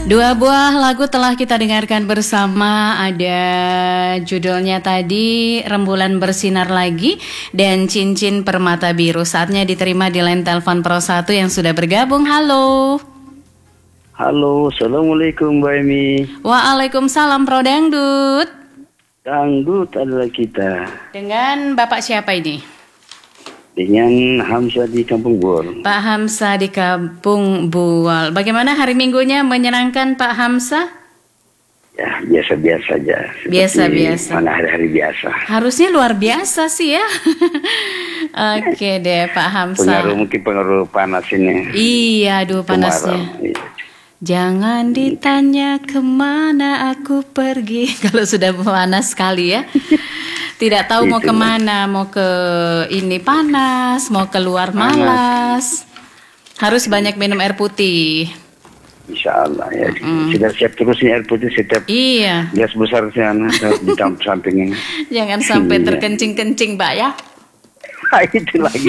Dua buah lagu telah kita dengarkan bersama. Ada judulnya tadi Rembulan Bersinar Lagi dan Cincin Permata Biru. Saatnya diterima di line telepon Pro 1 yang sudah bergabung. Halo. Halo, assalamualaikum Mbak Emi. Waalaikumsalam Pro Dangdut. Dangdut adalah kita. Dengan Bapak siapa ini? Dengan Hamzah di Kampung Buol. Pak Hamzah di Kampung Buol. Bagaimana hari Minggunya, menyenangkan Pak Hamzah? Ya, biasa-biasa aja. Biasa-biasa. Mana hari-hari biasa. Harusnya luar biasa sih ya. Oke deh Pak Hamzah. Mungkin pengaruh panas ini. Iya, aduh panasnya. Jangan ditanya kemana aku pergi. Kalau sudah panas sekali ya. Tidak tahu mau kemana, mau ke ini panas, mau keluar malas. Harus banyak minum air putih. Insya Allah ya. Sudah siap terus nih air putih setiap. Iya. Gas besar sana di samping ini. Jangan sampai terkencing-kencing, Mbak ya. Itu lagi.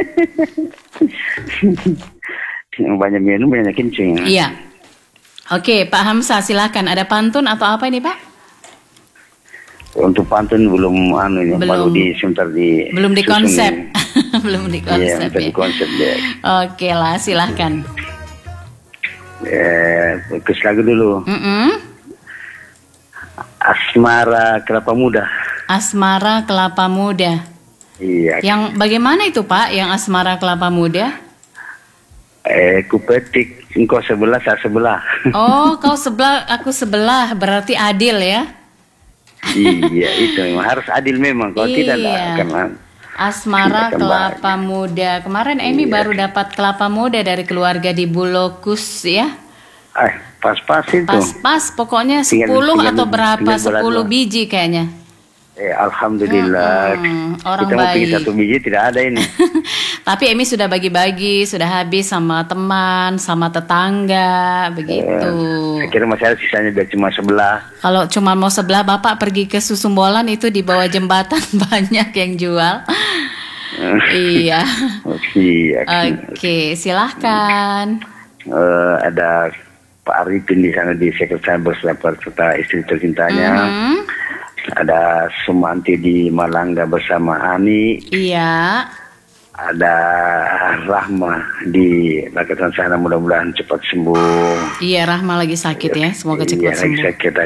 Banyak minum, banyak kencing. Iya. Oke, Pak Hamzah silakan. Ada pantun atau apa ini, Pak? Untuk pantun belum baru belum di konsep. Belum di konsep. Iya, di konsep ya. Oke lah, silahkan. Kes lagu dulu. Asmara Kelapa Muda. Asmara Kelapa Muda. Iya. Yang bagaimana itu Pak? Yang Asmara Kelapa Muda? Kupetik engkau sebelah, saya sebelah. Oh, kau sebelah, aku sebelah. Berarti adil ya? Iya, itu memang harus adil memang. Kalau tidak akan. Asmara Kelapa Muda. Kemarin Emi baru dapat kelapa muda dari keluarga di Bulokus ya. Pas-pas itu. Pas-pas, pokoknya 10 atau berapa? 10 biji kayaknya. Alhamdulillah. Orang kita mau baik. 1 biji tidak ada ini. Tapi Emi sudah bagi-bagi, sudah habis sama teman, sama tetangga, begitu. Saya kira masih ada sisanya biar cuma sebelah. Kalau cuma mau sebelah, Bapak pergi ke Susumbolan itu di bawah jembatan banyak yang jual. Iya. Oke, silahkan. Ada Pak Arifin di sana di Sekretaris beserta istri tercintanya. Ada Sumanti di Malangga bersama Ani. Iya. Ada Rahma di Lakatan sana, mudah-mudahan cepat sembuh. Iya, Rahma lagi sakit ya. Semoga cepat sembuh. Lagi sakit.